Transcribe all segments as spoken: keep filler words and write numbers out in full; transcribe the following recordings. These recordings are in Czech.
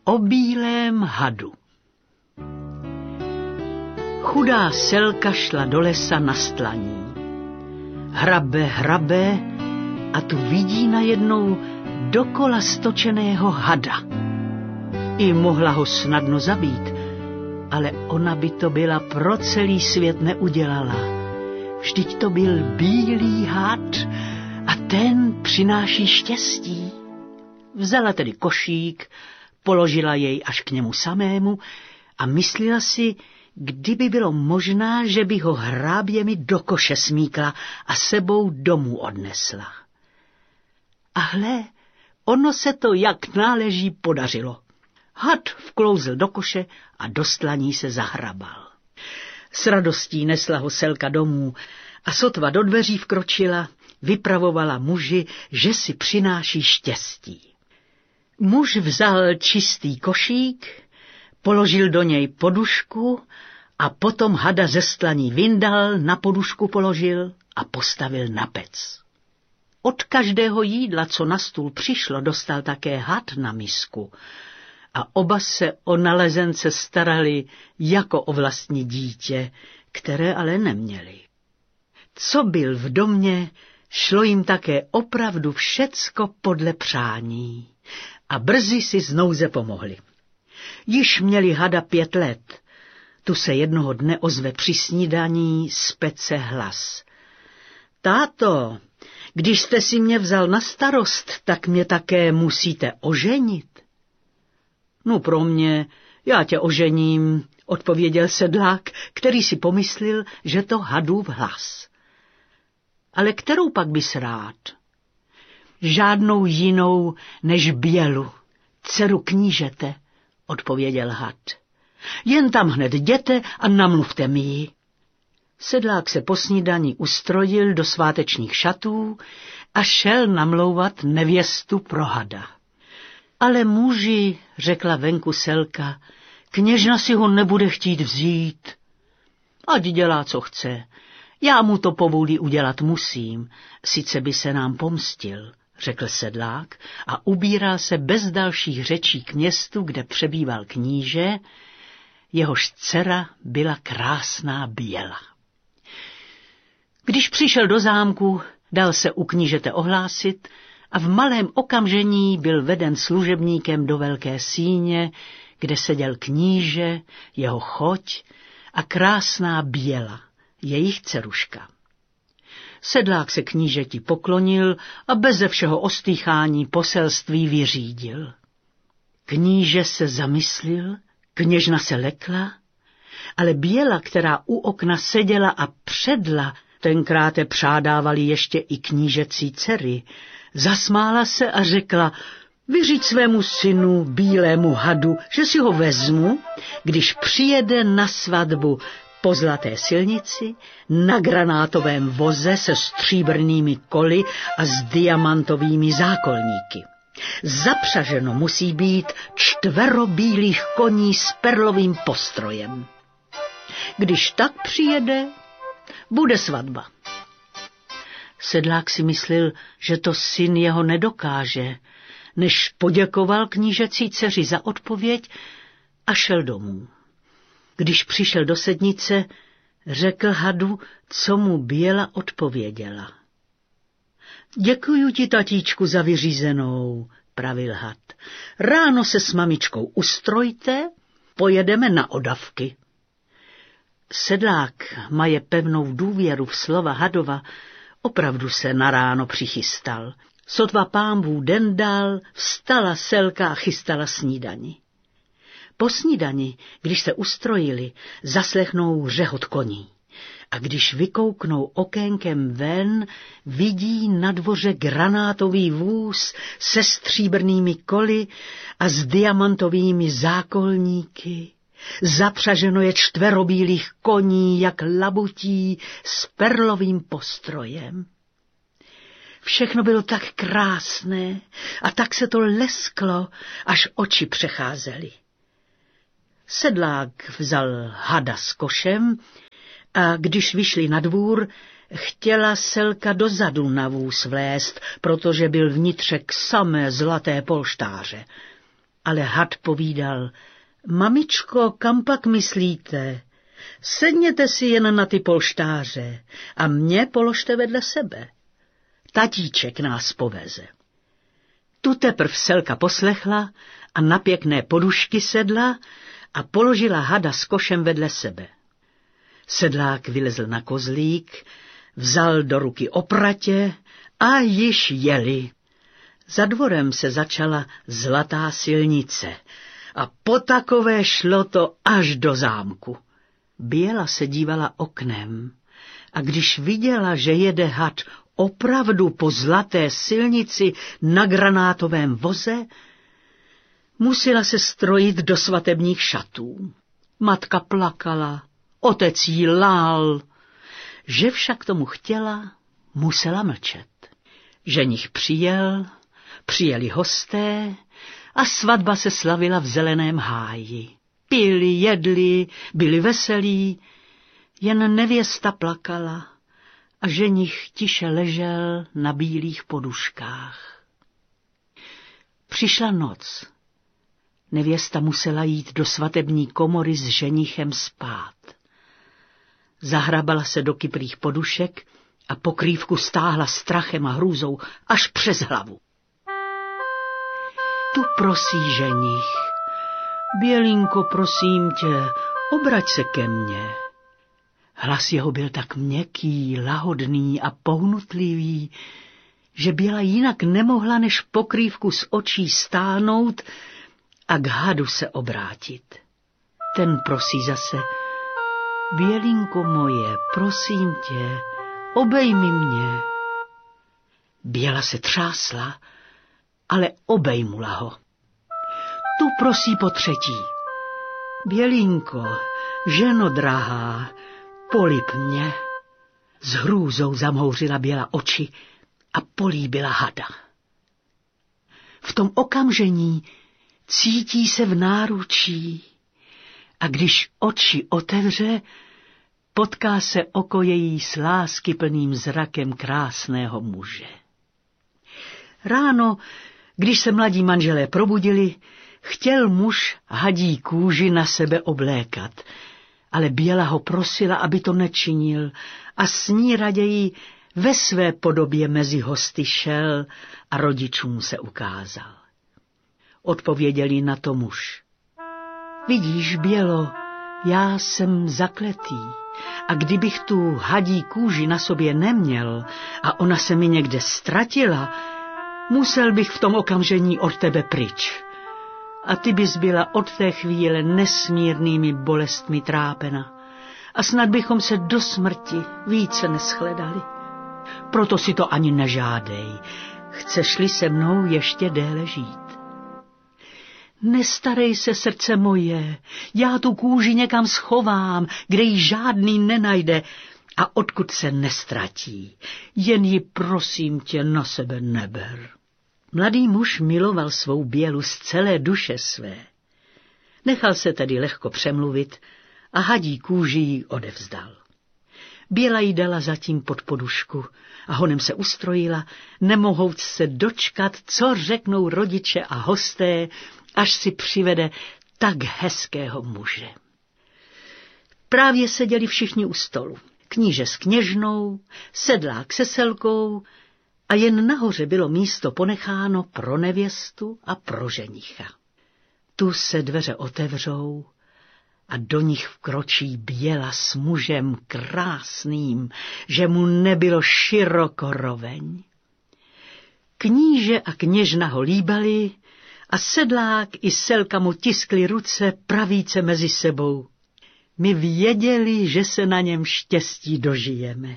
O bílém hadu. Chudá Selka šla do lesa na stlaní. Hrabe, hrabe a tu vidí najednou dokola stočeného hada. I mohla ho snadno zabít, ale ona by to byla pro celý svět neudělala. Vždyť to byl bílý had a ten přináší štěstí. Vzala tedy košík, položila jej až k němu samému a myslela si, kdyby bylo možná, že by ho hráběmi do koše smíkla a sebou domů odnesla. A hle, ono se to jak náleží podařilo. Had vklouzl do koše a do stlaní se zahrabal. S radostí nesla ho Selka domů a sotva do dveří vkročila, vypravovala muži, že si přináší štěstí. Muž vzal čistý košík, položil do něj podušku a potom hada ze stlaní vyndal, na podušku položil a postavil na pec. Od každého jídla, co na stůl přišlo, dostal také had na misku a oba se o nalezence starali jako o vlastní dítě, které ale neměli. Co byl v domě, šlo jim také opravdu všecko podle přání a brzy si z nouze pomohli. Již měli hada pět let, tu se jednoho dne ozve při snídaní z pece hlas. Táto, když jste si mě vzal na starost, tak mě také musíte oženit. No pro mě, já tě ožením, odpověděl sedlák, který si pomyslel, že to hadův hlas. Ale kterou pak bys rád? Žádnou jinou než Bělu, dceru knížete, odpověděl had. Jen tam hned jděte a namluvte mi ji. Sedlák se po snídani ustrojil do svátečních šatů a šel namlouvat nevěstu pro hada. Ale muži, řekla venku Selka, kněžna si ho nebude chtít vzít. Ať dělá, co chce. Já mu to povůli udělat musím, sice by se nám pomstil, řekl sedlák a ubíral se bez dalších řečí k městu, kde přebýval kníže, jehož dcera byla krásná Běla. Když přišel do zámku, dal se u knížete ohlásit a v malém okamžení byl veden služebníkem do velké síně, kde seděl kníže, jeho choť a krásná Běla, jejich dceruška. Sedlák se knížeti poklonil a beze všeho ostýchání poselství vyřídil. Kníže se zamyslil, kněžna se lekla, ale Běla, která u okna seděla a předla, tenkrát přádávali ještě i knížecí dcery, zasmála se a řekla, vyříď svému synu, bílému hadu, že si ho vezmu, když přijede na svatbu po zlaté silnici, na granátovém voze se stříbrnými koly a s diamantovými zákolníky. Zapřaženo musí být čtvero bílých koní s perlovým postrojem. Když tak přijede, bude svatba. Sedlák si myslel, že to syn jeho nedokáže, než poděkoval knížecí dceři za odpověď a šel domů. Když přišel do sednice, řekl hadu, co mu Běla odpověděla. Děkuju ti, tatíčku, za vyřízenou, pravil had. Ráno se s mamičkou ustrojte, pojedeme na odavky. Sedlák maje pevnou důvěru v slova hadova, opravdu se na ráno přichystal. Sotva pánbův den dal, vstala Selka a chystala snídani. Po snídani, když se ustrojili, zaslechnou řehot koní. A když vykouknou okénkem ven, vidí na dvoře granátový vůz se stříbrnými koly a s diamantovými zákolníky. Zapřaženo je čtvero bílých koní, jak labutí, s perlovým postrojem. Všechno bylo tak krásné a tak se to lesklo, až oči přecházely. Sedlák vzal hada s košem a když vyšli na dvůr, chtěla Selka dozadu na vůz vlézt, protože byl vnitřek samé zlaté polštáře. Ale had povídal: Mamičko, kam pak myslíte? Sedněte si jen na ty polštáře a mě položte vedle sebe. Tatíček nás poveze. Tu teprv Selka poslechla a na pěkné podušky sedla a položila hada s košem vedle sebe. Sedlák vylezl na kozlík, vzal do ruky opratě a již jeli. Za dvorem se začala zlatá silnice a po takové šlo to až do zámku. Běla se dívala oknem a když viděla, že jede had opravdu po zlaté silnici na granátovém voze, musela se strojit do svatebních šatů. Matka plakala, otec jí lál. Že však tomu chtěla, musela mlčet. Ženich přijel, přijeli hosté a svatba se slavila v zeleném háji. Pili, jedli, byli veselí, jen nevěsta plakala a ženich tiše ležel na bílých poduškách. Přišla noc. Nevěsta musela jít do svatební komory s ženichem spát. Zahrabala se do kyprých podušek a pokrývku stáhla strachem a hrůzou až přes hlavu. Tu prosí ženich: Bělinko, prosím tě, obrať se ke mně. Hlas jeho byl tak měkký, lahodný a pohnutlivý, že Běla jinak nemohla než pokrývku z očí stáhnout a k hadu se obrátit. Ten prosí zase: Bělinko moje, prosím tě, obejmi mě. Běla se třásla, ale obejmula ho. Tu prosí po třetí: Bělinko, ženo drahá, polib mě. S hrůzou zamhouřila Běla oči a políbila hada. V tom okamžení cítí se v náručí a když oči otevře, potká se oko její s láskyplným zrakem krásného muže. Ráno, když se mladí manželé probudili, chtěl muž hadí kůži na sebe oblékat, ale Běla ho prosila, aby to nečinil a s ní raději ve své podobě mezi hosty šel a rodičům se ukázal. Odpověděli na to muž: Vidíš, Bělo, já jsem zakletý a kdybych tu hadí kůži na sobě neměl a ona se mi někde ztratila, musel bych v tom okamžení od tebe pryč. A ty bys byla od té chvíle nesmírnými bolestmi trápena a snad bychom se do smrti více neschledali. Proto si to ani nežádej, chceš-li se mnou ještě déle žít. Nestarej se, srdce moje, já tu kůži někam schovám, kde ji žádný nenajde a odkud se nestratí. Jen ji prosím tě na sebe neber. Mladý muž miloval svou Bělu z celé duše své. Nechal se tedy lehko přemluvit a hadí kůži jí odevzdal. Běla jí dala zatím pod podušku a honem se ustrojila, nemohouc se dočkat, co řeknou rodiče a hosté, až si přivede tak hezkého muže. Právě seděli všichni u stolu. Kníže s kněžnou, sedlák se Selkou a jen nahoře bylo místo ponecháno pro nevěstu a pro ženicha. Tu se dveře otevřou a do nich vkročí Běla s mužem krásným, že mu nebylo široko roveň. Kníže a kněžna ho líbali a sedlák i Selka mu tiskli ruce pravíce mezi sebou. My věděli, že se na něm štěstí dožijeme.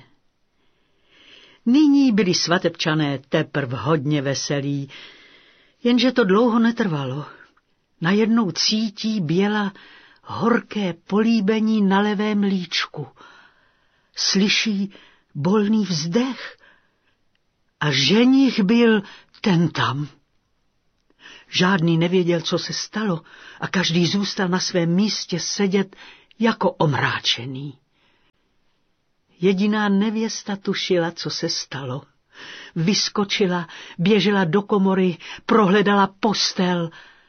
Nyní byli svatebčané teprv hodně veselí, jenže to dlouho netrvalo. Najednou cítí Běla horké políbení na levém líčku. Slyší bolný vzdech a ženich byl ten tam. Žádný nevěděl, co se stalo a každý zůstal na svém místě sedět jako omráčený. Jediná nevěsta tušila, co se stalo. Vyskočila, běžela do komory, prohledala postel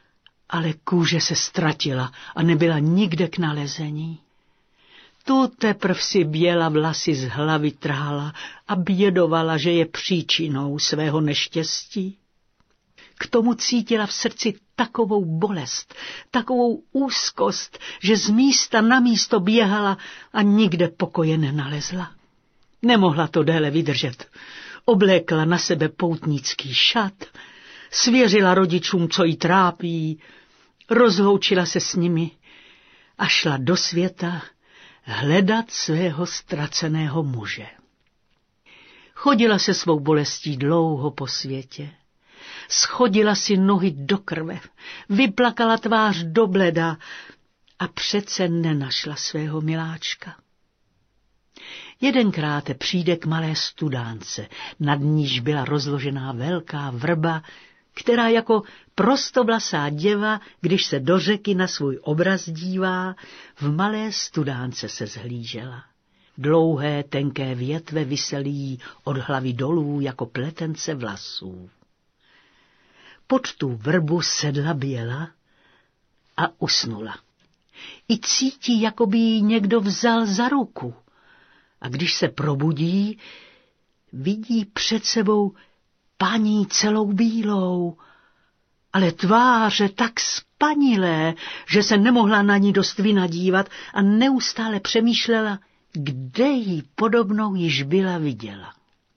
ale kůže se ztratila a nebyla nikde k nalezení. Tu teprv si Běla vlasy z hlavy trhala a bědovala, že je příčinou svého neštěstí. K tomu cítila v srdci takovou bolest, takovou úzkost, že z místa na místo běhala a nikde pokoje nenalezla. Nemohla to déle vydržet. Oblékla na sebe poutnický šat, svěřila rodičům, co jí trápí, rozloučila se s nimi a šla do světa hledat svého ztraceného muže. Chodila se svou bolestí dlouho po světě. Schodila si nohy do krve, vyplakala tvář do bleda a přece nenašla svého miláčka. Jedenkrát přijde k malé studánce, nad níž byla rozložená velká vrba, která jako prostovlasá děva, když se do řeky na svůj obraz dívá, v malé studánce se zhlížela. Dlouhé, tenké větve viselí od hlavy dolů jako pletence vlasů. Pod tu vrbu sedla Běla a usnula. I cítí, jako by ji někdo vzal za ruku. A když se probudí, vidí před sebou paní celou bílou, ale tváře tak spanilé, že se nemohla na ní dost vynadívat a neustále přemýšlela, kde jí podobnou již byla viděla.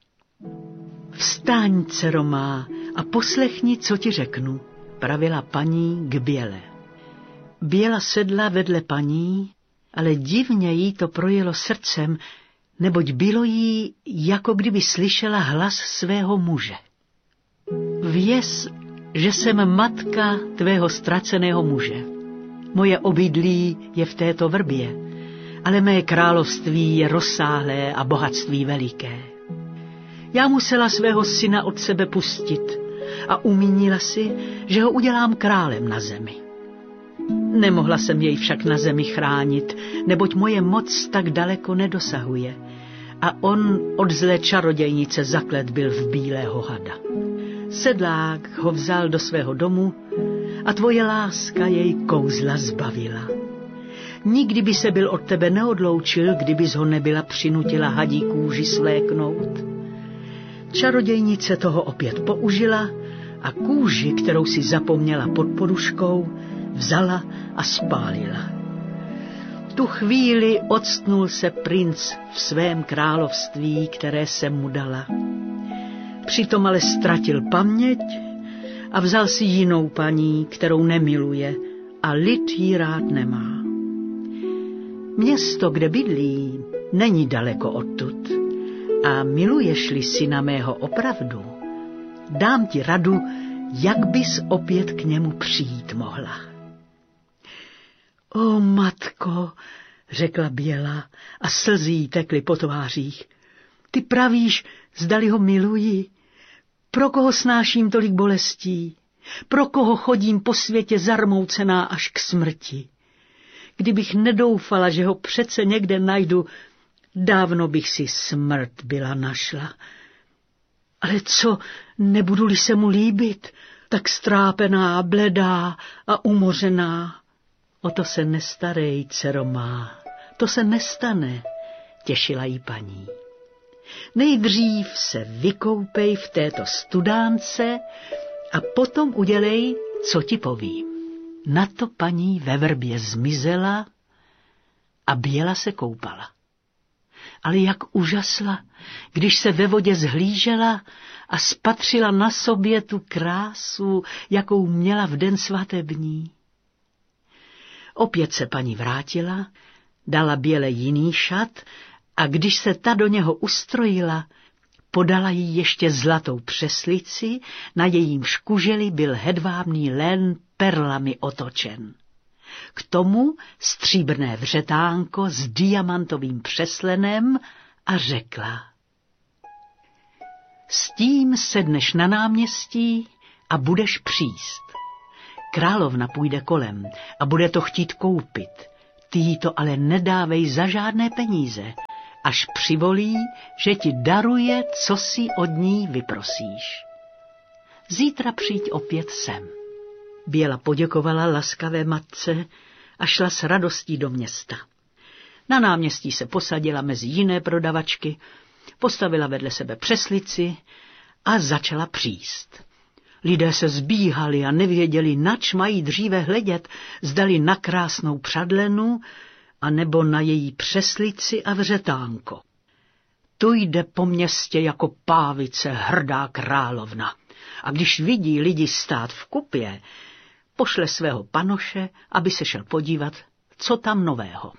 Vstaň, dcero má, a poslechni, co ti řeknu, pravila paní k Běle. Běla sedla vedle paní, ale divně jí to projelo srdcem, neboť bylo jí, jako kdyby slyšela hlas svého muže. Věz, že jsem matka tvého ztraceného muže. Moje obydlí je v této vrbě, ale mé království je rozsáhlé a bohatství veliké. Já musela svého syna od sebe pustit a umínila si, že ho udělám králem na zemi. Nemohla jsem jej však na zemi chránit, neboť moje moc tak daleko nedosahuje a on od zlé čarodějnice zaklet byl v bílého hada. Sedlák ho vzal do svého domu a tvoje láska jej kouzla zbavila. Nikdy by se byl od tebe neodloučil, kdybys ho nebyla přinutila hadí kůži svléknout. Čarodějnice toho opět použila a kůži, kterou si zapomněla pod poduškou, vzala a spálila. Tu chvíli octnul se princ v svém království, které se mu dala. Přitom ale ztratil paměť a vzal si jinou paní, kterou nemiluje a lid jí rád nemá. Město, kde bydlí, není daleko odtud a miluješ-li syna mého opravdu, dám ti radu, jak bys opět k němu přijít mohla. O matko, řekla Běla a slzy jí tekly po tvářích, ty pravíš, zdali ho miluji? Pro koho snáším tolik bolestí? Pro koho chodím po světě zarmoucená až k smrti? Kdybych nedoufala, že ho přece někde najdu, dávno bych si smrt byla našla. Ale co, nebudu-li se mu líbit, tak strápená, bledá a umořená? O to se nestarej, dcero má, to se nestane, těšila jí paní. Nejdřív se vykoupej v této studánce a potom udělej, co ti povím. Na to paní ve vrbě zmizela a Běla se koupala. Ale jak užasla, když se ve vodě zhlížela a spatřila na sobě tu krásu, jakou měla v den svatební. Opět se paní vrátila, dala Běle jiný šat a když se ta do něho ustrojila, podala jí ještě zlatou přeslici, na jejím škuželi byl hedvábný len perlami otočen. K tomu stříbrné vřetánko s diamantovým přeslenem a řekla: S tím sedneš na náměstí a budeš příst. Královna půjde kolem a bude to chtít koupit. Ty jí to ale nedávej za žádné peníze, až přivolí, že ti daruje, co si od ní vyprosíš. Zítra přijď opět sem. Běla poděkovala laskavé matce a šla s radostí do města. Na náměstí se posadila mezi jiné prodavačky, postavila vedle sebe přeslici a začala příst. Lidé se zbíhali a nevěděli, nač mají dříve hledět, zdali na krásnou Přadlenu, anebo na její přeslici a vřetánko. Tu jde po městě jako pávice hrdá královna a když vidí lidi stát v kupě, pošle svého panoše, aby se šel podívat, co tam nového.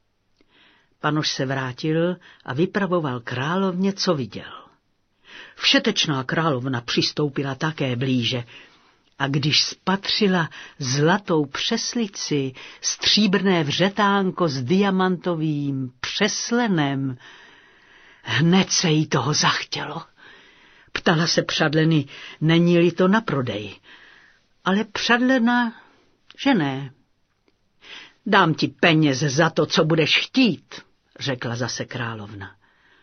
Panoš se vrátil a vypravoval královně, co viděl. Všetečná královna přistoupila také blíže a když spatřila zlatou přeslici, stříbrné vřetánko s diamantovým přeslenem, hned se jí toho zachtělo. Ptala se Přadleny, není-li to na prodej. Ale Přadlena, že ne. Dám ti peněz za to, co budeš chtít, řekla zase královna.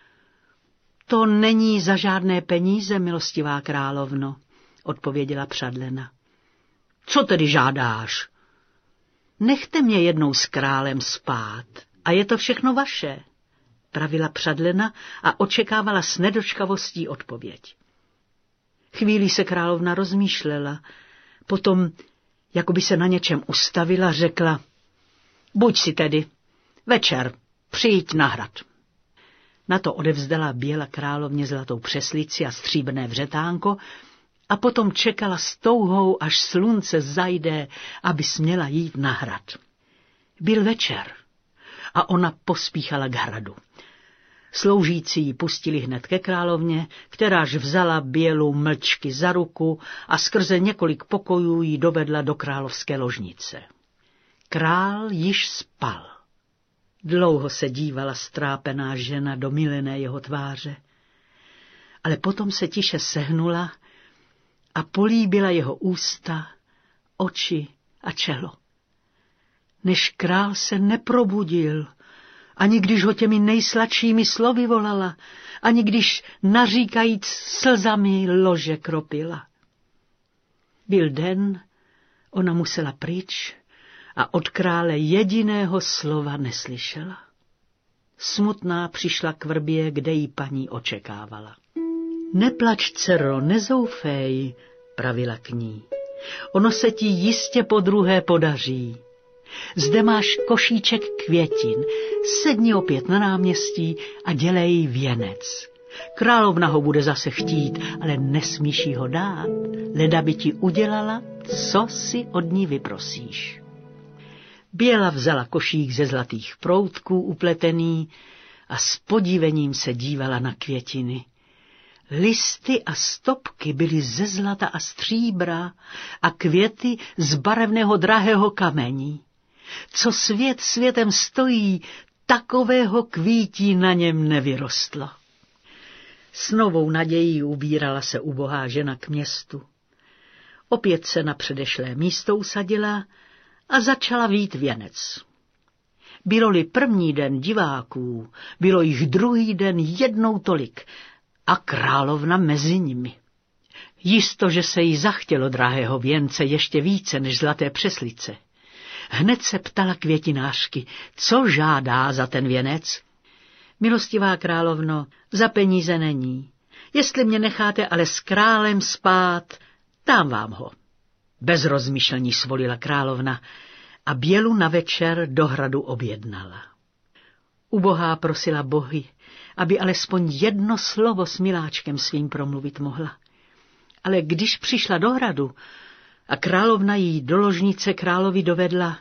To není za žádné peníze, milostivá královno, odpověděla Přadlena. Co tedy žádáš? Nechte mě jednou s králem spát a je to všechno vaše, pravila Přadlena a očekávala s nedočkavostí odpověď. Chvíli se královna rozmýšlela, potom, jako by se na něčem ustavila, řekla, buď si tedy, večer, přijď na hrad. Na to odevzdala Běla královně zlatou přeslici a stříbrné vřetánko a potom čekala s touhou, až slunce zajde, aby směla jít na hrad. Byl večer a ona pospíchala k hradu. Sloužící ji pustili hned ke královně, kteráž vzala Bělu mlčky za ruku a skrze několik pokojů ji dovedla do královské ložnice. Král již spal. Dlouho se dívala strápená žena do milené jeho tváře, ale potom se tiše sehnula a políbila jeho ústa, oči a čelo. Než král se neprobudil, ani když ho těmi nejsladšími slovy volala, ani když naříkajíc slzami lože kropila. Byl den, ona musela pryč a od krále jediného slova neslyšela. Smutná přišla k vrbě, kde jí paní očekávala. Neplač, dcero, nezoufej, pravila k ní. Ono se ti jistě podruhé podaří. Zde máš košíček květin, sedni opět na náměstí a dělej věnec. Královna ho bude zase chtít, ale nesmíš jí ho dát, leda by ti udělala, co si od ní vyprosíš. Běla vzala košík ze zlatých proutků upletený a s podívením se dívala na květiny. Listy a stopky byly ze zlata a stříbra a květy z barevného drahého kamení. Co svět světem stojí, takového kvítí na něm nevyrostlo. S novou nadějí ubírala se ubohá žena k městu. Opět se na předešlé místo usadila a začala vít věnec. Bylo-li první den diváků, bylo jich druhý den jednou tolik a královna mezi nimi. Jisto, že se jí zachtělo drahého věnce ještě více než zlaté přeslice. Hned se ptala květinářky, co žádá za ten věnec. Milostivá královno, za peníze není. Jestli mě necháte ale s králem spát, dám vám ho. Bez rozmýšlení svolila královna a Bělu na večer do hradu objednala. Ubohá prosila bohy, aby alespoň jedno slovo s miláčkem svým promluvit mohla. Ale když přišla do hradu a královna jí do ložnice královi dovedla,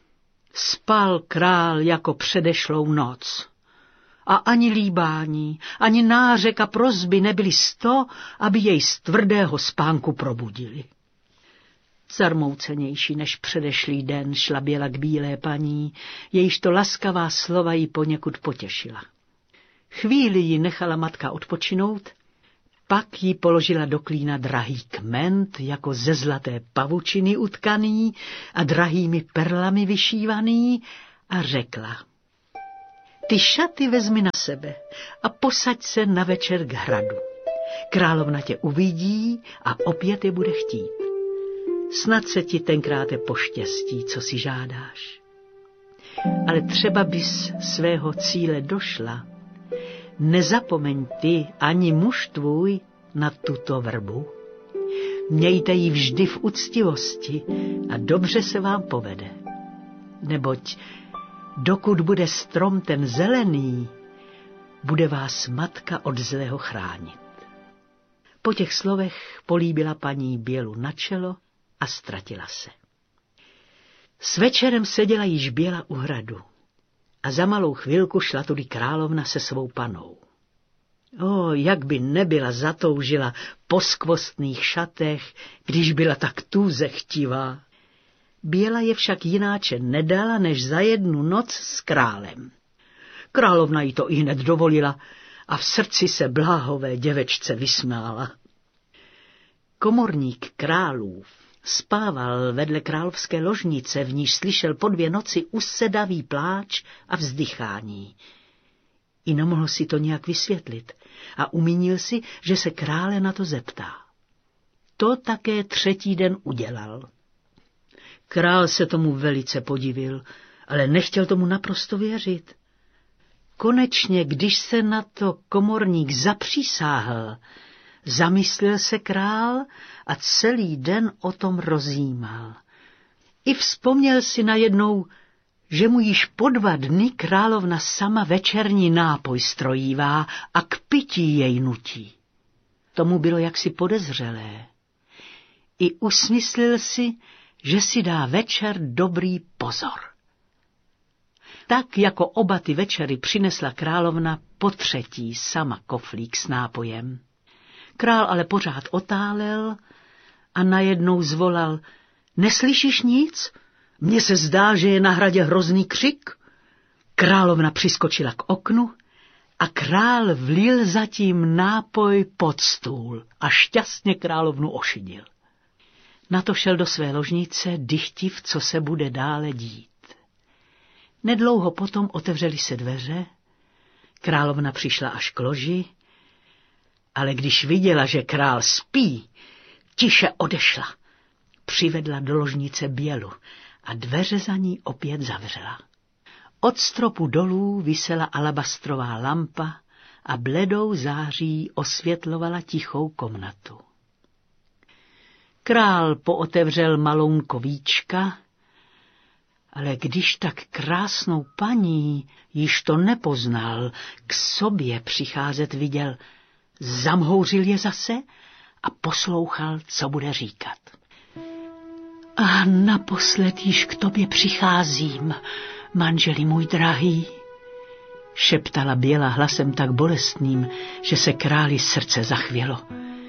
spal král jako předešlou noc. A ani líbání, ani nářek a prosby nebyly sto, aby jej z tvrdého spánku probudili. Zarmoucenější než předešlý den šla Běla k bílé paní, jejíž to laskavá slova jí poněkud potěšila. Chvíli ji nechala matka odpočinout, pak jí položila do klína drahý kment, jako ze zlaté pavučiny utkaný a drahými perlami vyšívaný, a řekla: ty šaty vezmi na sebe a posaď se na večer k hradu. Královna tě uvidí a opět je bude chtít. Snad se ti tenkrát poštěstí, co si žádáš. Ale třeba bys svého cíle došla. Nezapomeň ty ani muž tvůj na tuto vrbu. Mějte ji vždy v úctivosti a dobře se vám povede. Neboť dokud bude strom ten zelený, bude vás matka od zlého chránit. Po těch slovech políbila paní Bělu na čelo a ztratila se. S večerem seděla již Běla u hradu a za malou chvilku šla tudy královna se svou panou. O, jak by nebyla zatoužila po skvostných šatech, když byla tak tůze chtivá. Běla je však jináče nedala, než za jednu noc s králem. Královna jí to ihned dovolila a v srdci se bláhové děvečce vysmála. Komorník králův spával vedle královské ložnice, v níž slyšel po dvě noci usedavý pláč a vzdychání. I nemohl si to nějak vysvětlit a umínil si, že se krále na to zeptá. To také třetí den udělal. Král se tomu velice podivil, ale nechtěl tomu naprosto věřit. Konečně, když se na to komorník zapřísáhl, zamyslel se král a celý den o tom rozjímal. I vzpomněl si najednou, že mu již po dva dny královna sama večerní nápoj strojívá a k pití jej nutí. Tomu bylo jaksi podezřelé. I usmyslil si, že si dá večer dobrý pozor. Tak jako oba ty večery přinesla královna po třetí sama koflík s nápojem. Král ale pořád otálel a najednou zvolal: Neslyšíš nic? Mně se zdá, že je na hradě hrozný křik. Královna přiskočila k oknu a král vlil zatím nápoj pod stůl a šťastně královnu ošidil. Na to šel do své ložnice, dychtiv, co se bude dále dít. Nedlouho potom otevřely se dveře, královna přišla až k loži, ale když viděla, že král spí, tiše odešla. Přivedla do ložnice Bělu a dveře za ní opět zavřela. Od stropu dolů visela alabastrová lampa a bledou září osvětlovala tichou komnatu. Král pootevřel malounko víčka, ale když tak krásnou paní, již to nepoznal, k sobě přicházet viděl, zamhouřil je zase a poslouchal, co bude říkat. A naposled již k tobě přicházím, manželi můj drahý, šeptala Běla hlasem tak bolestným, že se králi srdce zachvělo.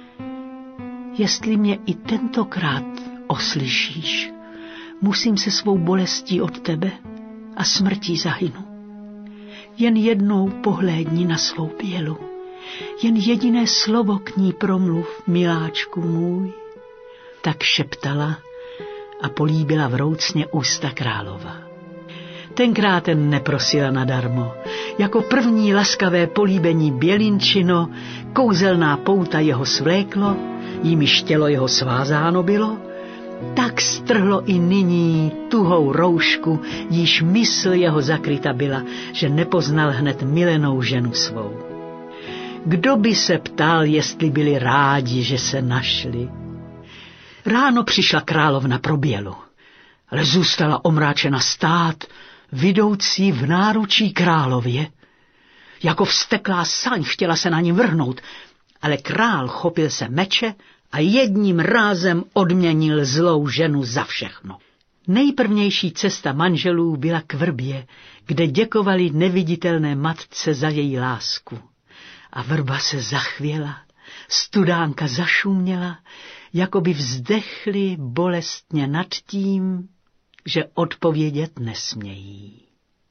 Jestli mě i tentokrát oslyšíš, musím se svou bolestí od tebe a smrtí zahynu. Jen jednou pohlédni na svou Bělu, jen jediné slovo k ní promluv, miláčku můj. Tak šeptala a políbila vroucně ústa králova. Tenkrát ten neprosila nadarmo. Jako první laskavé políbení bělinčino, kouzelná pouta jeho svléklo, jímiž tělo jeho svázáno bylo, tak strhlo i nyní tuhou roušku, jíž mysl jeho zakryta byla, že nepoznal hned milenou ženu svou. Kdo by se ptal, jestli byli rádi, že se našli? Ráno přišla královna pro Bělu, ale zůstala omráčena stát, vidoucí v náručí králově. Jako vzteklá saň chtěla se na ní vrhnout, ale král chopil se meče a jedním rázem odměnil zlou ženu za všechno. Nejprvnější cesta manželů byla k vrbě, kde děkovali neviditelné matce za její lásku. A vrba se zachvěla, studánka zašuměla, jako by vzdechli bolestně nad tím, že odpovědět nesmějí.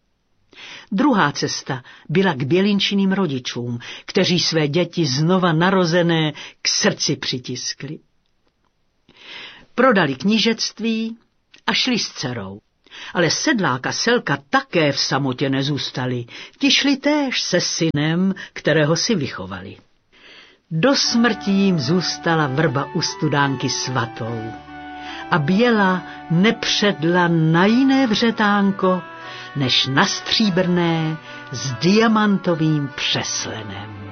Druhá cesta byla k bělinčiným rodičům, kteří své děti znova narozené k srdci přitiskli. Prodali knížectví a šli s dcerou. Ale sedlák a selka také v samotě nezůstali. Ti šli též se synem, kterého si vychovali. Do smrti jim zůstala vrba u studánky svatou. a Běla nepředla na jiné vřetánko, než na stříbrné s diamantovým přeslenem.